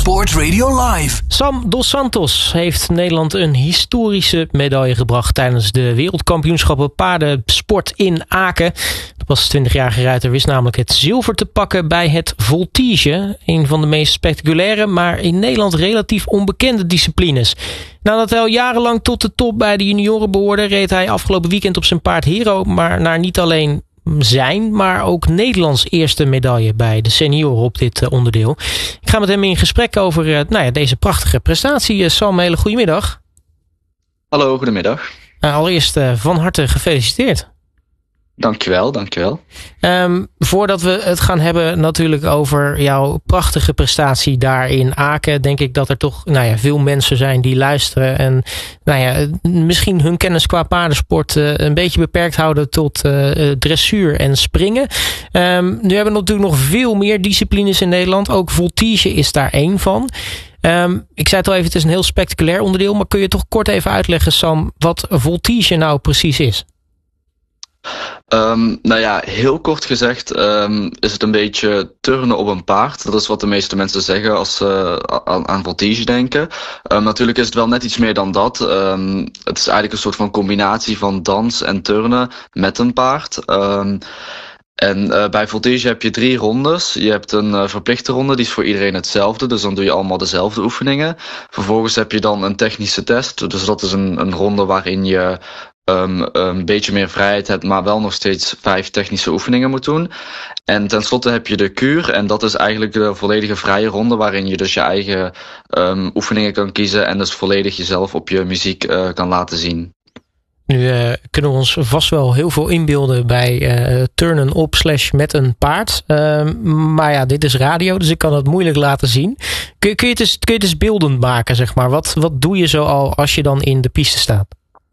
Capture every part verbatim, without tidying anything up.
Sport Radio Live. Sam Dos Santos heeft Nederland een historische medaille gebracht tijdens de wereldkampioenschappen paardensport in Aken. De pas twintigjarige ruiter wist namelijk het zilver te pakken bij het voltige. Een van de meest spectaculaire, maar in Nederland relatief onbekende disciplines. Nadat hij al jarenlang tot de top bij de junioren behoorde, reed hij afgelopen weekend op zijn paard Hero, maar naar niet alleen zijn, maar ook Nederlands eerste medaille bij de senioren op dit uh, onderdeel. Ik ga met hem in gesprek over uh, nou ja, deze prachtige prestatie. Uh, Sam, hele goedemiddag. Hallo, goedemiddag. Uh, allereerst uh, van harte gefeliciteerd. Dankjewel, dankjewel. Um, voordat we het gaan hebben natuurlijk over jouw prachtige prestatie daar in Aken, denk ik dat er toch nou ja, veel mensen zijn die luisteren en nou ja, misschien hun kennis qua paardensport uh, een beetje beperkt houden tot uh, dressuur en springen. Um, nu hebben we natuurlijk nog veel meer disciplines in Nederland. Ook voltige is daar één van. Um, ik zei het al even, het is een heel spectaculair onderdeel, maar kun je toch kort even uitleggen, Sam, wat voltige nou precies is? Um, nou ja, heel kort gezegd um, is het een beetje turnen op een paard. Dat is wat de meeste mensen zeggen als ze uh, aan, aan voltige denken. Um, natuurlijk is het wel net iets meer dan dat. Um, het is eigenlijk een soort van combinatie van dans en turnen met een paard. Um, En uh, bij voltige heb je drie rondes. Je hebt een uh, verplichte ronde, die is voor iedereen hetzelfde. Dus dan doe je allemaal dezelfde oefeningen. Vervolgens heb je dan een technische test. Dus dat is een, een ronde waarin je um, een beetje meer vrijheid hebt, maar wel nog steeds vijf technische oefeningen moet doen. En tenslotte heb je de kuur. En dat is eigenlijk de volledige vrije ronde, waarin je dus je eigen um, oefeningen kan kiezen. En dus volledig jezelf op je muziek uh, kan laten zien. Nu uh, kunnen we ons vast wel heel veel inbeelden bij uh, turnen op slash met een paard. Uh, maar ja, dit is radio, dus ik kan het moeilijk laten zien. Kun, kun, je, het eens, kun je het eens beeldend maken, zeg maar? Wat, wat doe je zo al als je dan in de piste staat?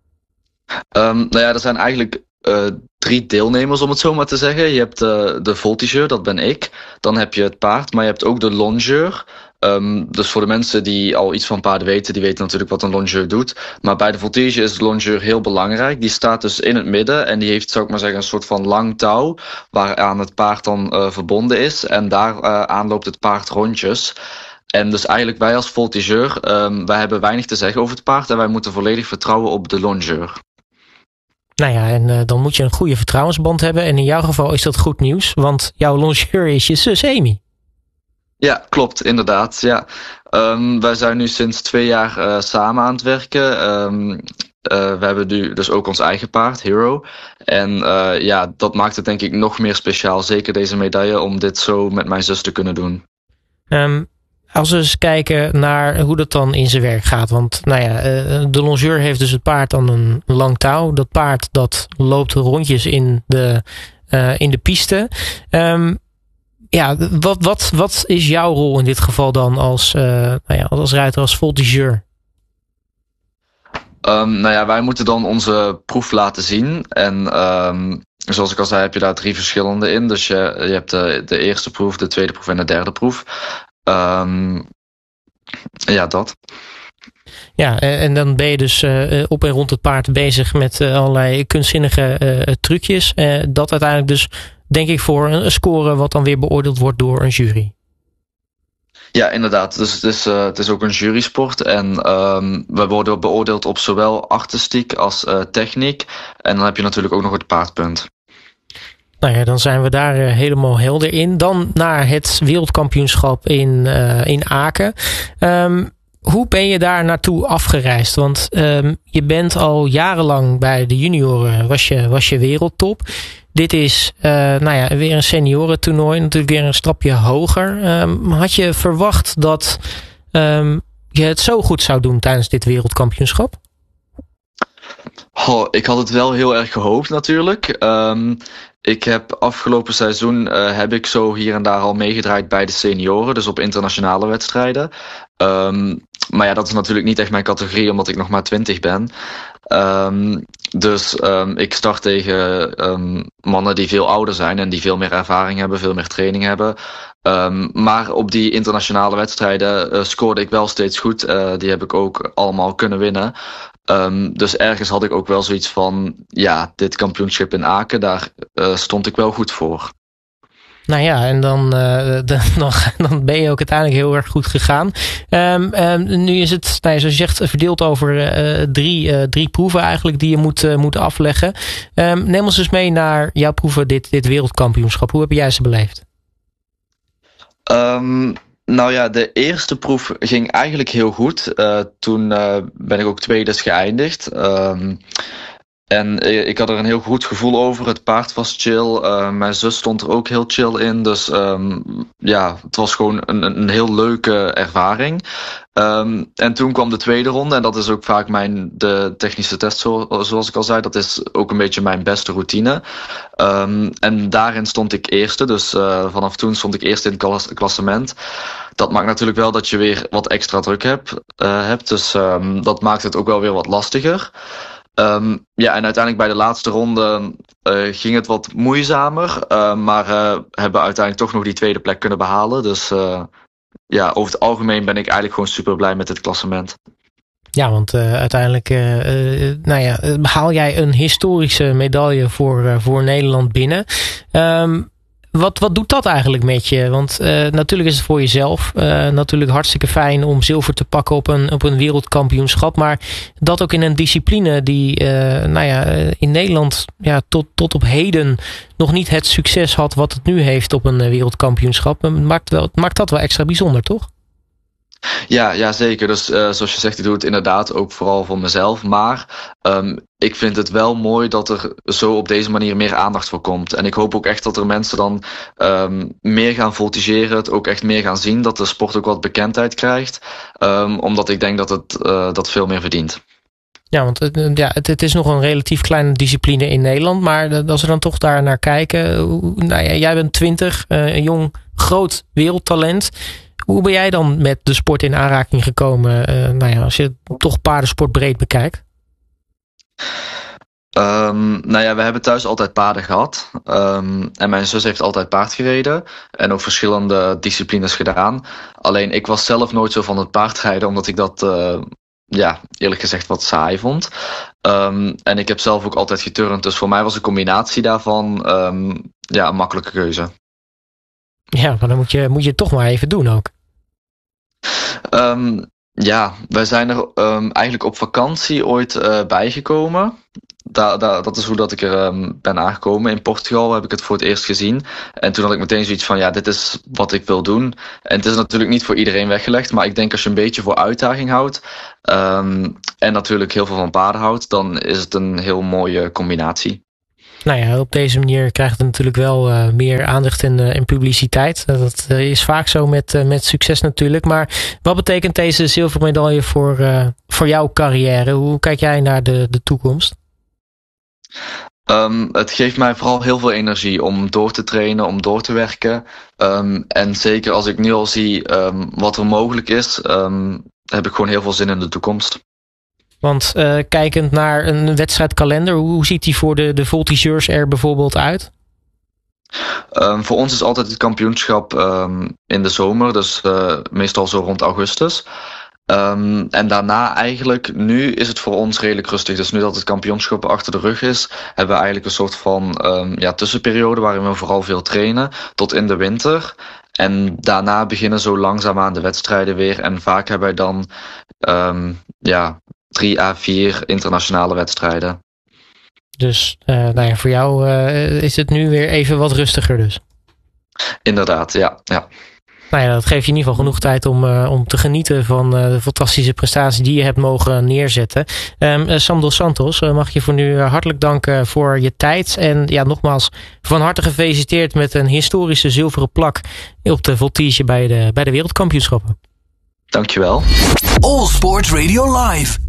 Um, nou ja, er zijn eigenlijk uh, drie deelnemers, om het zo maar te zeggen. Je hebt uh, de voltigeur, dat ben ik. Dan heb je het paard, maar je hebt ook de longeur. Um, dus voor de mensen die al iets van paarden weten, die weten natuurlijk wat een longeur doet. Maar bij de voltige is de longeur heel belangrijk. Die staat dus in het midden en die heeft, zou ik maar zeggen, een soort van lang touw waaraan het paard dan uh, verbonden is. En daar uh, aan loopt het paard rondjes. En dus eigenlijk wij als voltigeur, um, wij hebben weinig te zeggen over het paard en wij moeten volledig vertrouwen op de longeur. Nou ja, en uh, dan moet je een goede vertrouwensband hebben. En in jouw geval is dat goed nieuws, want jouw longeur is je zus Amy. Ja, klopt, inderdaad. Ja. Um, wij zijn nu sinds twee jaar uh, samen aan het werken. Um, uh, we hebben nu dus ook ons eigen paard, Hero. En uh, ja, dat maakt het denk ik nog meer speciaal, zeker deze medaille, om dit zo met mijn zus te kunnen doen. Um, als we eens kijken naar hoe dat dan in zijn werk gaat. Want nou ja, de longeur heeft dus het paard dan een lang touw. Dat paard dat loopt rondjes in de, uh, in de piste. Um, Ja, wat, wat, wat is jouw rol in dit geval dan als, uh, nou ja, als ruiter, als voltigeur? Um, nou ja, wij moeten dan onze proef laten zien. En um, zoals ik al zei, heb je daar drie verschillende in. Dus je, je hebt de, de eerste proef, de tweede proef en de derde proef. Um, ja, dat. Ja, en dan ben je dus uh, op en rond het paard bezig met uh, allerlei kunstzinnige uh, trucjes. Uh, dat uiteindelijk dus, denk ik, voor een score wat dan weer beoordeeld wordt door een jury. Ja, inderdaad. Dus het is, uh, het is ook een jurysport. En um, we worden beoordeeld op zowel artistiek als uh, techniek. En dan heb je natuurlijk ook nog het paardpunt. Nou ja, dan zijn we daar uh, helemaal helder in. Dan naar het wereldkampioenschap in, uh, in Aken. Um, Hoe ben je daar naartoe afgereisd? Want um, je bent al jarenlang bij de junioren, was je, was je wereldtop. Dit is uh, nou ja, weer een seniorentoernooi, natuurlijk weer een stapje hoger. Um, had je verwacht dat um, je het zo goed zou doen tijdens dit wereldkampioenschap? Oh, ik had het wel heel erg gehoopt natuurlijk. Um, ik heb afgelopen seizoen uh, heb ik zo hier en daar al meegedraaid bij de senioren, dus op internationale wedstrijden. Um, maar ja, dat is natuurlijk niet echt mijn categorie, omdat ik nog maar twintig ben. Um, dus um, ik start tegen um, mannen die veel ouder zijn en die veel meer ervaring hebben, veel meer training hebben. Um, maar op die internationale wedstrijden uh, scoorde ik wel steeds goed. Uh, die heb ik ook allemaal kunnen winnen. Um, dus ergens had ik ook wel zoiets van, ja, dit kampioenschap in Aken, daar uh, stond ik wel goed voor. Nou ja, en dan, uh, dan, dan ben je ook uiteindelijk heel erg goed gegaan. Um, um, nu is het, nou ja, zoals je zegt, verdeeld over uh, drie, uh, drie proeven eigenlijk die je moet, uh, moet afleggen. Um, neem ons dus mee naar jouw proeven, dit, dit wereldkampioenschap. Hoe heb jij ze beleefd? Um, nou ja, de eerste proef ging eigenlijk heel goed. Uh, toen uh, ben ik ook tweede geëindigd. Um, En ik had er een heel goed gevoel over. Het paard was chill. Uh, mijn zus stond er ook heel chill in. Dus um, ja, het was gewoon een, een heel leuke ervaring. Um, en toen kwam de tweede ronde. En dat is ook vaak mijn de technische test, zo, zoals ik al zei. Dat is ook een beetje mijn beste routine. Um, en daarin stond ik eerste. Dus uh, vanaf toen stond ik eerste in het klas- klassement. Dat maakt natuurlijk wel dat je weer wat extra druk hebt. Uh, hebt. Dus um, dat maakt het ook wel weer wat lastiger. Um, ja, en uiteindelijk bij de laatste ronde uh, ging het wat moeizamer. Uh, maar uh, hebben uiteindelijk toch nog die tweede plek kunnen behalen. Dus uh, ja, over het algemeen ben ik eigenlijk gewoon super blij met dit klassement. Ja, want uh, uiteindelijk uh, uh, nou ja, behaal jij een historische medaille voor, uh, voor Nederland binnen. Um, Wat, wat doet dat eigenlijk met je? Want uh, natuurlijk is het voor jezelf uh, natuurlijk hartstikke fijn om zilver te pakken op een, op een wereldkampioenschap. Maar dat ook in een discipline die uh, nou ja, in Nederland ja, tot, tot op heden nog niet het succes had wat het nu heeft op een wereldkampioenschap. Maakt, wel, maakt dat wel extra bijzonder, toch? Ja, ja, zeker. Dus uh, zoals je zegt, ik doe het inderdaad ook vooral voor mezelf. Maar um, ik vind het wel mooi dat er zo op deze manier meer aandacht voor komt. En ik hoop ook echt dat er mensen dan um, meer gaan voltigeren, het ook echt meer gaan zien. Dat de sport ook wat bekendheid krijgt. Um, omdat ik denk dat het uh, dat veel meer verdient. Ja, want het, ja, het, het is nog een relatief kleine discipline in Nederland. Maar als we dan toch daar naar kijken. Nou ja, jij bent twintig, uh, een jong, groot wereldtalent. Hoe ben jij dan met de sport in aanraking gekomen? Uh, nou ja, als je toch paardensport breed bekijkt. Um, nou ja, we hebben thuis altijd paarden gehad. Um, en mijn zus heeft altijd paard gereden. En ook verschillende disciplines gedaan. Alleen ik was zelf nooit zo van het paardrijden. Omdat ik dat, uh, ja, eerlijk gezegd wat saai vond. Um, en ik heb zelf ook altijd geturnd. Dus voor mij was een combinatie daarvan um, ja, een makkelijke keuze. Ja, maar dan moet je, moet je het toch maar even doen ook. Um, ja, wij zijn er um, eigenlijk op vakantie ooit uh, bijgekomen. Da, da, dat is hoe dat ik er um, ben aangekomen. In Portugal heb ik het voor het eerst gezien. En toen had ik meteen zoiets van, ja, dit is wat ik wil doen. En het is natuurlijk niet voor iedereen weggelegd. Maar ik denk als je een beetje voor uitdaging houdt. Um, en natuurlijk heel veel van paarden houdt. Dan is het een heel mooie combinatie. Nou ja, op deze manier krijgt het natuurlijk wel uh, meer aandacht en, uh, en publiciteit. Dat uh, is vaak zo met, uh, met succes natuurlijk. Maar wat betekent deze zilveren medaille voor, uh, voor jouw carrière? Hoe kijk jij naar de, de toekomst? Um, het geeft mij vooral heel veel energie om door te trainen, om door te werken. Um, en zeker als ik nu al zie um, wat er mogelijk is, um, heb ik gewoon heel veel zin in de toekomst. Want uh, kijkend naar een wedstrijdkalender, hoe ziet die voor de, de voltigeurs er bijvoorbeeld uit? Um, voor ons is altijd het kampioenschap um, in de zomer, dus uh, meestal zo rond augustus. Um, en daarna eigenlijk, nu is het voor ons redelijk rustig. Dus nu dat het kampioenschap achter de rug is, hebben we eigenlijk een soort van um, ja, tussenperiode waarin we vooral veel trainen tot in de winter. En daarna beginnen zo langzaamaan de wedstrijden weer. En vaak hebben wij dan um, ja, drie à vier internationale wedstrijden. Dus uh, nou ja, voor jou uh, is het nu weer even wat rustiger dus? Inderdaad, ja. ja. Nou ja, dat geeft je in ieder geval genoeg tijd om, uh, om te genieten van uh, de fantastische prestatie die je hebt mogen neerzetten. Um, uh, Sam dos Santos, uh, mag je voor nu hartelijk danken voor je tijd. En ja, nogmaals van harte gefeliciteerd met een historische zilveren plak op de voltige bij de, bij de wereldkampioenschappen. Dankjewel. All Sports Radio Live.